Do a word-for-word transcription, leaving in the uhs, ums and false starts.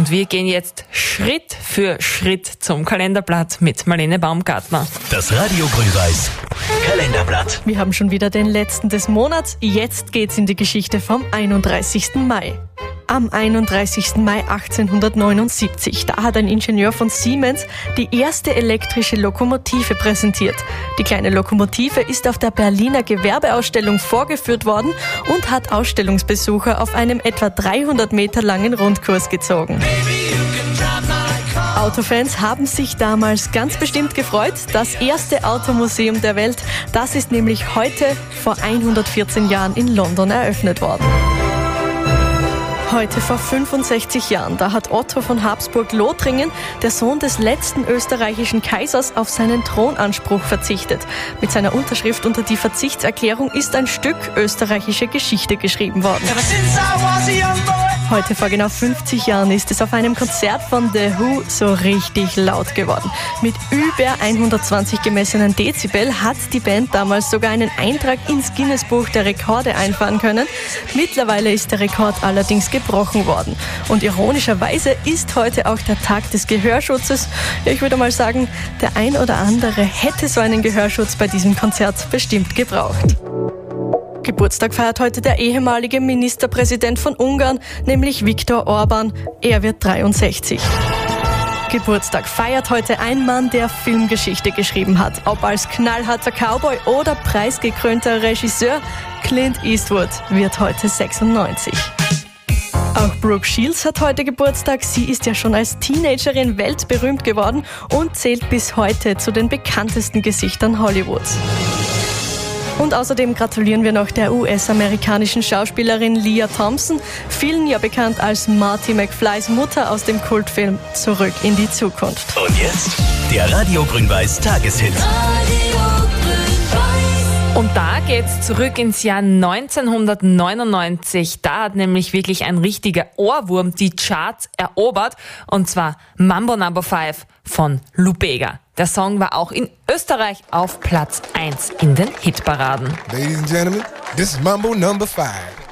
Und wir gehen jetzt Schritt für Schritt zum Kalenderblatt mit Marlene Baumgartner. Das Radio Grün-Weiß Kalenderblatt. Wir haben schon wieder den letzten des Monats. Jetzt geht's in die Geschichte vom einunddreißigsten Mai. Am einunddreißigsten Mai achtzehnhundertneunundsiebzig, da hat ein Ingenieur von Siemens die erste elektrische Lokomotive präsentiert. Die kleine Lokomotive ist auf der Berliner Gewerbeausstellung vorgeführt worden und hat Ausstellungsbesucher auf einem etwa dreihundert Meter langen Rundkurs gezogen. Autofans haben sich damals ganz bestimmt gefreut. Das erste Automuseum der Welt, das ist nämlich heute vor hundertvierzehn Jahren in London eröffnet worden. Heute vor fünfundsechzig Jahren, da hat Otto von Habsburg-Lothringen, der Sohn des letzten österreichischen Kaisers, auf seinen Thronanspruch verzichtet. Mit seiner Unterschrift unter die Verzichtserklärung ist ein Stück österreichische Geschichte geschrieben worden. Heute vor genau fünfzig Jahren ist es auf einem Konzert von The Who so richtig laut geworden. Mit über hundertzwanzig gemessenen Dezibel hat die Band damals sogar einen Eintrag ins Guinness-Buch der Rekorde einfahren können. Mittlerweile ist der Rekord allerdings gebrochen worden. Und ironischerweise ist heute auch der Tag des Gehörschutzes. Ja, ich würde mal sagen, der ein oder andere hätte so einen Gehörschutz bei diesem Konzert bestimmt gebraucht. Geburtstag feiert heute der ehemalige Ministerpräsident von Ungarn, nämlich Viktor Orban. Er wird dreiundsechzig. Geburtstag feiert heute ein Mann, der Filmgeschichte geschrieben hat. Ob als knallharter Cowboy oder preisgekrönter Regisseur, Clint Eastwood wird heute sechsundneunzig. Auch Brooke Shields hat heute Geburtstag. Sie ist ja schon als Teenagerin weltberühmt geworden und zählt bis heute zu den bekanntesten Gesichtern Hollywoods. Und außerdem gratulieren wir noch der U S-amerikanischen Schauspielerin Lea Thompson, vielen ja bekannt als Marty McFlys Mutter aus dem Kultfilm Zurück in die Zukunft. Und jetzt der Radio Grün-Weiß Tageshit. Und da geht's zurück ins Jahr neunzehnhundertneunundneunzig. Da hat nämlich wirklich ein richtiger Ohrwurm die Charts erobert. Und zwar Mambo Number five von Lou Bega. Der Song war auch in Österreich auf Platz eins in den Hitparaden. Ladies and gentlemen, this is Mambo Number five.